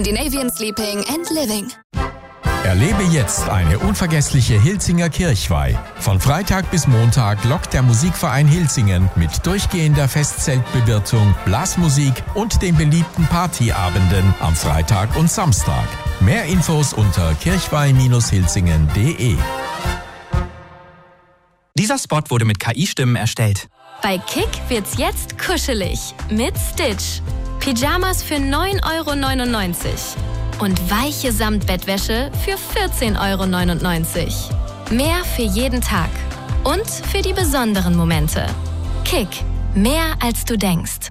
Scandinavian Sleeping and Living. Erlebe jetzt eine unvergessliche Hilzinger Kirchweih. Von Freitag bis Montag lockt der Musikverein Hilsingen mit durchgehender Festzeltbewirtung, Blasmusik und den beliebten Partyabenden am Freitag und Samstag. Mehr Infos unter kirchweih-hilsingen.de. Dieser Spot wurde mit KI-Stimmen erstellt. Bei Kick wird's jetzt kuschelig mit Stitch. Pyjamas für 9,99 € und weiche Samtbettwäsche für 14,99 €. Mehr für jeden Tag und für die besonderen Momente. Kick, mehr als du denkst.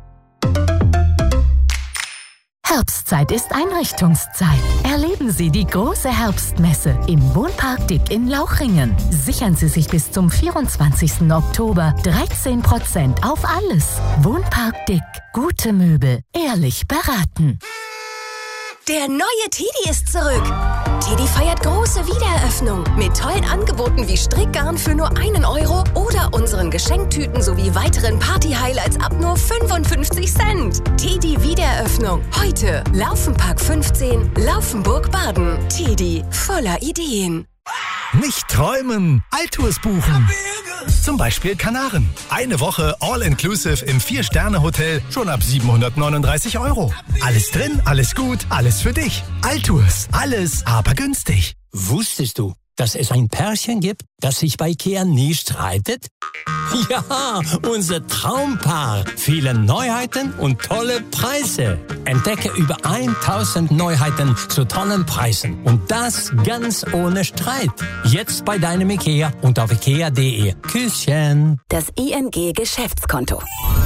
Herbstzeit ist Einrichtungszeit. Erleben Sie die große Herbstmesse im Wohnpark Dick in Lauchringen. Sichern Sie sich bis zum 24. Oktober 13% auf alles. Wohnpark Dick. Gute Möbel. Ehrlich beraten. Der neue Teddy ist zurück. Teddy feiert große Wiedereröffnung mit tollen Angeboten wie Strickgarn für nur 1 € oder unseren Geschenktüten sowie weiteren Party-Highlights ab nur 55 Cent. Teddy Wiedereröffnung. Heute Laufenpark 15, Laufenburg-Baden. Teddy voller Ideen. Nicht träumen, Altours buchen. Zum Beispiel Kanaren. Eine Woche All-Inclusive im 4-Sterne-Hotel schon ab 739 €. Alles drin, alles gut, alles für dich. Altours, alles aber günstig. Wusstest du, dass es ein Pärchen gibt, das sich bei IKEA nie streitet? Ja, unser Traumpaar. Viele Neuheiten und tolle Preise. Entdecke über 1000 Neuheiten zu tollen Preisen. Und das ganz ohne Streit. Jetzt bei deinem IKEA und auf ikea.de. Küsschen. Das ING Geschäftskonto.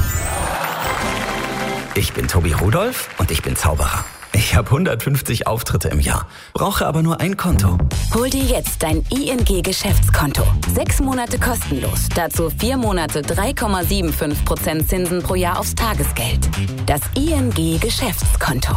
Ich bin Tobi Rudolph und ich bin Zauberer. Ich habe 150 Auftritte im Jahr, brauche aber nur ein Konto. Hol dir jetzt dein ING Geschäftskonto. 6 Monate kostenlos. Dazu 4 Monate 3,75% Zinsen pro Jahr aufs Tagesgeld. Das ING Geschäftskonto.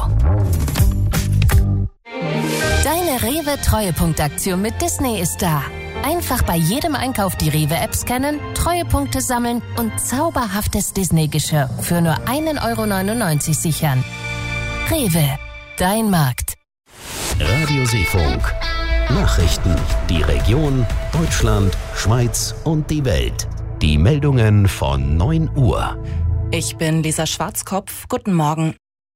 Deine Rewe-Treuepunktaktion mit Disney ist da. Einfach bei jedem Einkauf die Rewe-App scannen, Treuepunkte sammeln und zauberhaftes Disney-Geschirr für nur 1,99 € sichern. Rewe, dein Markt. Radio Seefunk. Nachrichten. Die Region, Deutschland, Schweiz und die Welt. Die Meldungen von 9 Uhr. Ich bin Lisa Schwarzkopf. Guten Morgen.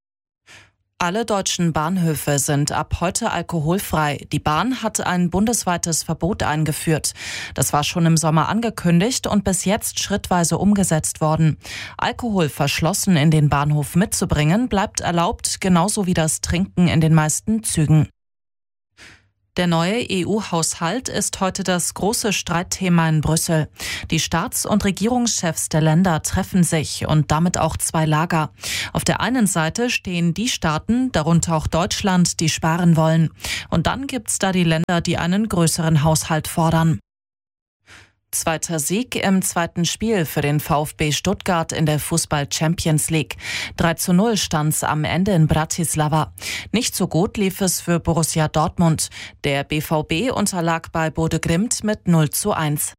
Alle deutschen Bahnhöfe sind ab heute alkoholfrei. Die Bahn hat ein bundesweites Verbot eingeführt. Das war schon im Sommer angekündigt und bis jetzt schrittweise umgesetzt worden. Alkohol verschlossen in den Bahnhof mitzubringen bleibt erlaubt, genauso wie das Trinken in den meisten Zügen. Der neue EU-Haushalt ist heute das große Streitthema in Brüssel. Die Staats- und Regierungschefs der Länder treffen sich und damit auch 2 Lager. Auf der einen Seite stehen die Staaten, darunter auch Deutschland, die sparen wollen. Und dann gibt's da die Länder, die einen größeren Haushalt fordern. Zweiter Sieg im zweiten Spiel für den VfB Stuttgart in der Fußball-Champions League. 3:0 stand's am Ende in Bratislava. Nicht so gut lief es für Borussia Dortmund. Der BVB unterlag bei Bodø/Glimt mit 0:1.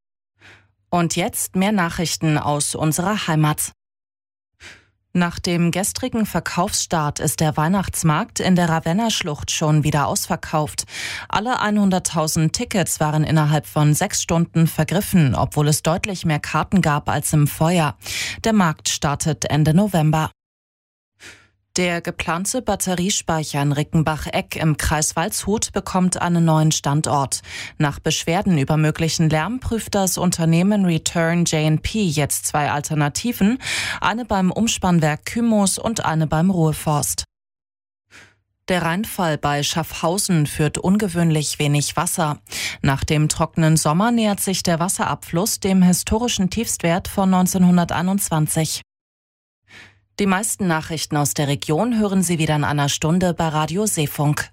Und jetzt mehr Nachrichten aus unserer Heimat. Nach dem gestrigen Verkaufsstart ist der Weihnachtsmarkt in der Ravenna-Schlucht schon wieder ausverkauft. Alle 100.000 Tickets waren innerhalb von 6 Stunden vergriffen, obwohl es deutlich mehr Karten gab als im Vorjahr. Der Markt startet Ende November. Der geplante Batteriespeicher in Rickenbach-Eck im Kreis Waldshut bekommt einen neuen Standort. Nach Beschwerden über möglichen Lärm prüft das Unternehmen Return J&P jetzt 2 Alternativen, eine beim Umspannwerk Kymos und eine beim Ruhrforst. Der Rheinfall bei Schaffhausen führt ungewöhnlich wenig Wasser. Nach dem trockenen Sommer nähert sich der Wasserabfluss dem historischen Tiefstwert von 1921. Die meisten Nachrichten aus der Region hören Sie wieder in einer Stunde bei Radio Seefunk.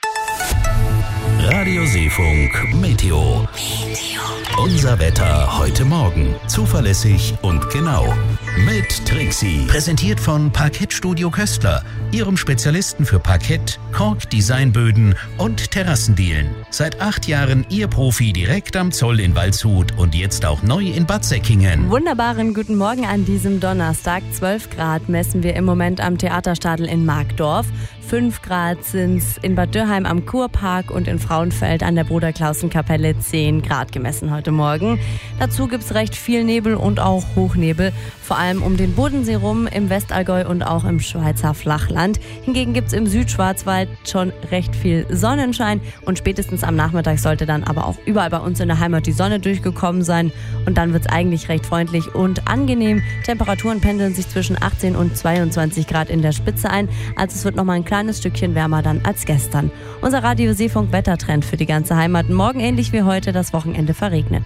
Radio Seefunk Meteo. Unser Wetter heute Morgen. Zuverlässig und genau. mit Trixie. Präsentiert von Parkettstudio Köstler, Ihrem Spezialisten für Parkett, Kork-Designböden und Terrassendielen. Seit 8 Jahren Ihr Profi direkt am Zoll in Waldshut und jetzt auch neu in Bad Säckingen. Wunderbaren guten Morgen an diesem Donnerstag. 12 Grad messen wir im Moment am Theaterstadel in Markdorf. 5 Grad sind's in Bad Dürheim am Kurpark und in Frauenfeld an der Bruder-Klausen-Kapelle 10 Grad gemessen heute Morgen. Dazu gibt's recht viel Nebel und auch Hochnebel, vor allem um den Bodensee rum, im Westallgäu und auch im Schweizer Flachland. Hingegen gibt's im Südschwarzwald schon recht viel Sonnenschein und spätestens am Nachmittag sollte dann aber auch überall bei uns in der Heimat die Sonne durchgekommen sein und dann wird's eigentlich recht freundlich und angenehm. Temperaturen pendeln sich zwischen 18 und 22 Grad in der Spitze ein, also es wird nochmal ein kleines Stückchen wärmer dann als gestern. Unser Radio Seefunk Wettertrend für die ganze Heimat. Morgen ähnlich wie heute, das Wochenende verregnet.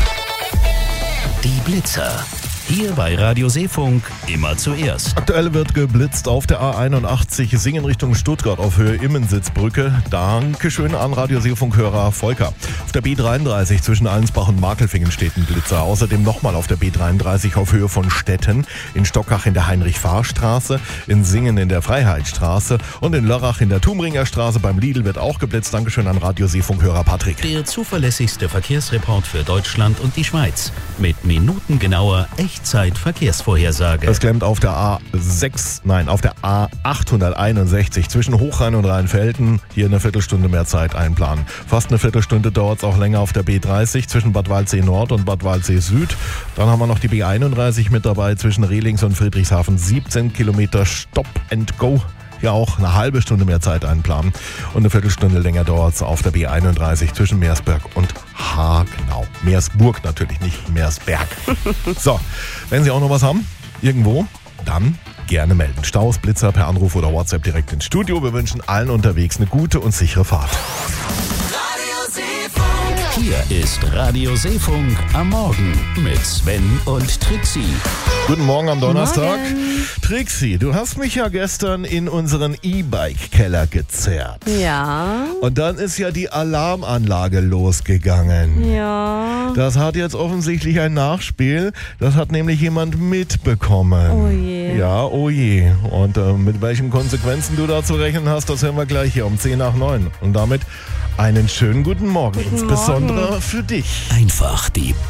Die Blitzer. Hier bei Radio Seefunk immer zuerst. Aktuell wird geblitzt auf der A81 Singen Richtung Stuttgart auf Höhe Immensitzbrücke. Dankeschön an Radio Seefunk-Hörer Volker. Auf der B33 zwischen Allensbach und Markelfingen steht ein Blitzer. Außerdem nochmal auf der B33 auf Höhe von Stetten, in Stockach in der Heinrich-Fahr-Straße, in Singen in der Freiheitsstraße und in Lörrach in der Thumringer Straße. Beim Lidl wird auch geblitzt. Dankeschön an Radio Seefunk-Hörer Patrick. Der zuverlässigste Verkehrsreport für Deutschland und die Schweiz. Mit minutengenauer Echtzeit-Verkehrsvorhersage. Es klemmt auf der A861 zwischen Hochrhein und Rheinfelden. Hier eine Viertelstunde mehr Zeit einplanen. Fast eine Viertelstunde dauert es auch länger auf der B30 zwischen Bad Waldsee Nord und Bad Waldsee Süd. Dann haben wir noch die B31 mit dabei zwischen Rehlings und Friedrichshafen. 17 Kilometer Stop and Go. Ja, auch eine halbe Stunde mehr Zeit einplanen. Und eine Viertelstunde länger dauert es auf der B31 zwischen Meersberg und Hagenau. Meersburg natürlich, nicht Meersberg. So, wenn Sie auch noch was haben, irgendwo, dann gerne melden. Staus, Blitzer per Anruf oder WhatsApp direkt ins Studio. Wir wünschen allen unterwegs eine gute und sichere Fahrt. Hier ist Radio Seefunk am Morgen mit Sven und Trixie. Guten Morgen am Donnerstag. Morgen. Trixie, du hast mich ja gestern in unseren E-Bike-Keller gezerrt. Ja. Und dann ist ja die Alarmanlage losgegangen. Ja. Das hat jetzt offensichtlich ein Nachspiel. Das hat nämlich jemand mitbekommen. Oh je. Ja, oh je. Und mit welchen Konsequenzen du da zu rechnen hast, das hören wir gleich hier um 10 nach 9. Und damit einen schönen guten Morgen, insbesondere für dich. Einfach die